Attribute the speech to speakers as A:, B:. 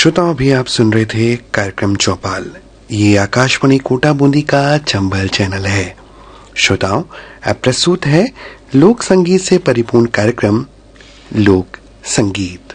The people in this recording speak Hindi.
A: श्रोताओं, अभी आप सुन रहे थे कार्यक्रम चौपाल। ये आकाशवाणी कोटा बूंदी का चंबल चैनल है। श्रोताओं, अब प्रस्तुत है लोक संगीत से परिपूर्ण कार्यक्रम लोक संगीत।